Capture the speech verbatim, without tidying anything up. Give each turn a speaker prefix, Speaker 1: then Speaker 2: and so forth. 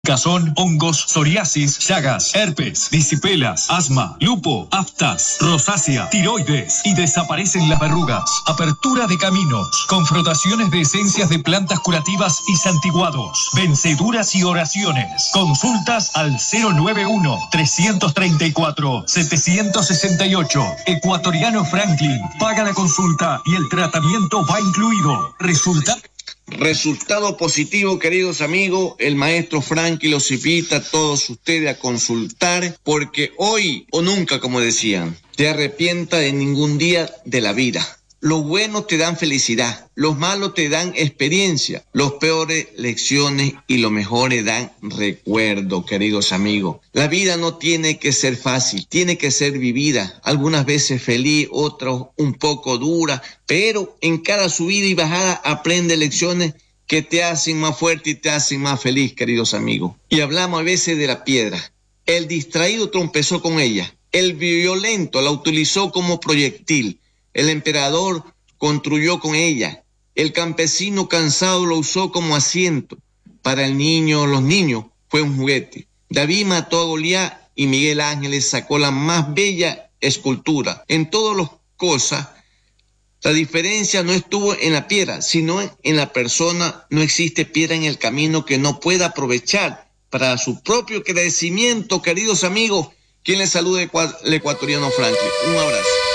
Speaker 1: Cazón, hongos, psoriasis, llagas, herpes, disipelas, asma, lupo, aftas, rosácea, tiroides y desaparecen las verrugas. Apertura de caminos, con frotaciones de esencias de plantas curativas y santiguados, venceduras y oraciones. Consultas al cero nueve uno, tres tres cuatro, siete seis ocho. Ecuatoriano Franklin. Paga la consulta y el tratamiento va incluido. Resulta...
Speaker 2: Resultado positivo, queridos amigos. El maestro Franklin los invita a todos ustedes a consultar, porque hoy o nunca, como decían, te arrepientas de ningún día de la vida. Los buenos te dan felicidad, los malos te dan experiencia, los peores lecciones y los mejores dan recuerdo, queridos amigos. La vida no tiene que ser fácil, tiene que ser vivida, algunas veces feliz, otras un poco dura, pero en cada subida y bajada aprende lecciones que te hacen más fuerte y te hacen más feliz, queridos amigos. Y hablamos a veces de la piedra. El distraído tropezó con ella, el violento la utilizó como proyectil. El emperador construyó con ella. El campesino cansado lo usó como asiento. Para el niño, los niños, fue un juguete. David mató a Goliat y Miguel Ángeles sacó la más bella escultura. En todas las cosas, la diferencia no estuvo en la piedra, sino en la persona. No existe piedra en el camino que no pueda aprovechar para su propio crecimiento, queridos amigos. Quien les saluda, el ecuatoriano Franklin. Un abrazo.